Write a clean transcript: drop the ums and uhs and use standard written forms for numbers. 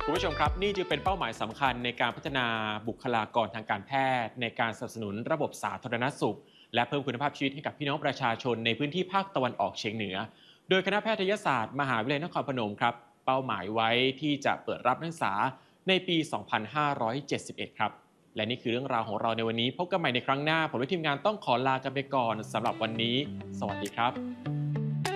คุณผู้ชมครับนี่จึงเป็นเป้าหมายสำคัญในการพัฒนาบุคลากรทางการแพทย์ในการสนับสนุนระบบสาธารณสุขและเพิ่มคุณภาพชีวิตให้กับพี่น้องประชาชนในพื้นที่ภาคตะวันออกเฉียงเหนือโดยคณะแพทยศาสตร์มหาวิทยาลัยนครพนมครับเป้าหมายไว้ที่จะเปิดรับนักศึกษาในปี 2571 ครับและนี่คือเรื่องราวของเราในวันนี้พบกันใหม่ในครั้งหน้าผมและทีมงานต้องขอลากันไปก่อนสำหรับวันนี้สวัสดีครับ